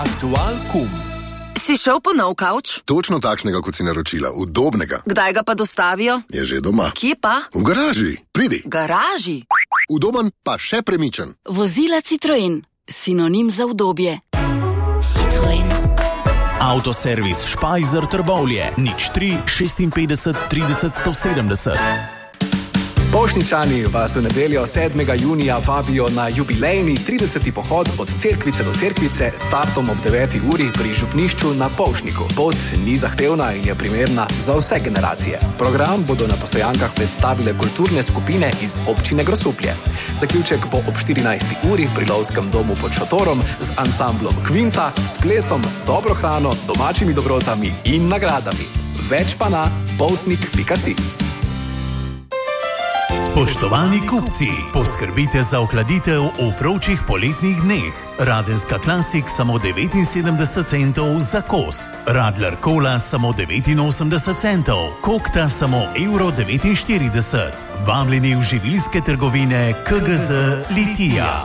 Aktual kum. Si šel po nov kavč? Točno takšnega, kot si naročila, udobnega. Kdaj ga pa dostavijo? Je že doma. Kje pa? V garaži, pridi. Garaži? Udoben pa še premičen. Vozila Citroen, sinonim za udobje. Citroen. Avtoservis Špajzer Trbovlje, 03 56 30 170. Polšničani vas v nedeljo 7. junija vabijo na jubilejni 30. pohod od Cerkvice do Cerkvice s startom ob 9. uri pri župnišču na Polšniku. Pot ni zahtevna in je primerna za vse generacije. Program bodo na postojankah predstavile kulturne skupine iz občine Grosuplje. Zaključek bo ob 14. uri pri lovskem domu pod šotorom z ansamblom Kvinta, s plesom, dobro hrano, domačimi dobrotami in nagradami. Več pa na polsnik.si. Spoštovani kupci, poskrbite za ohladitev v vročih poletnih dneh. Radenska Classic samo 79 centov za kos. Radler Cola samo 89 centov. Kokta samo €49. Vabljeni v živilske trgovine KGZ Litija.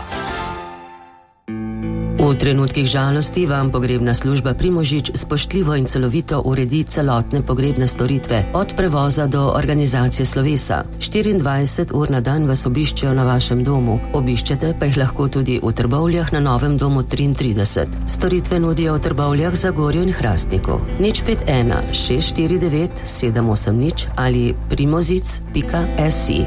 V trenutkih žalosti vam pogrebna služba Primožič spoštljivo in celovito uredi celotne pogrebne storitve, od prevoza do organizacije slovesa. 24 ur na dan vas obiščejo na vašem domu, obiščete pa jih lahko tudi v Trbovljah na Novem domu 33. Storitve nudijo v Trbovljah, Zagorju in Hrastniku. 051 649 780 ali primozic.si.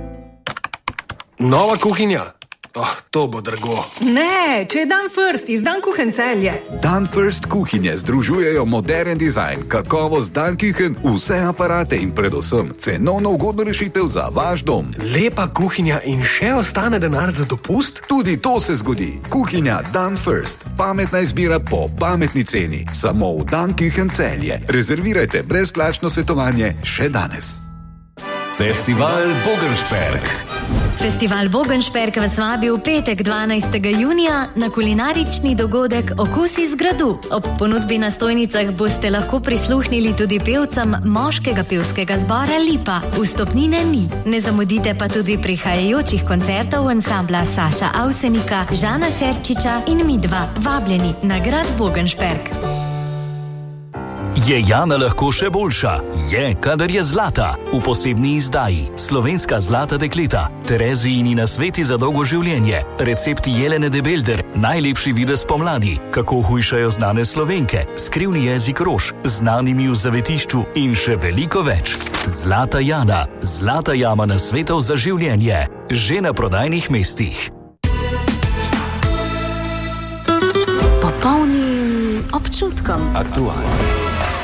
Nova kuhinja? To bo drago. Ne, če je Dan First iz Dan Kuchen Celje. Dan First kuhinje združujejo modern dizajn, kakovost Dan Kuchen, vse aparate in predvsem cenovno ugodno rešitev za vaš dom. Lepa kuhinja in še ostane denar za dopust? Tudi to se zgodi. Kuhinja Dan First. Pametna izbira po pametni ceni. Samo v Dan Kuchen Celje. Rezervirajte brezplačno svetovanje še danes. Festival Bogenšperk. Festival Bogenšperk vas vabi v petek 12. junija na kulinarični dogodek Okusi z gradu. Ob ponudbi na stojnicah boste lahko prisluhnili tudi pevcem moškega pevskega zbora Lipa. Vstopnine ni. Ne zamudite pa tudi prihajajočih koncertov ansambla Saša Avsenika, Žana Serčiča in Midva. Vabljeni na grad Bogenšperk. Je Jana lahko še boljša? Je, kadar je zlata. V posebni izdaji Slovenska zlata dekleta, Terezijini nasveti za dolgo življenje, recepti Jelene de Belder, najlepši videz pomladi, kako hujšajo znane Slovenke, skrivni jezik rož, znanimi v zavetišču in še veliko več. Zlata Jana, zlata jama nasvetov za življenje, že na prodajnih mestih. S popolnim občutkom. Aktualno.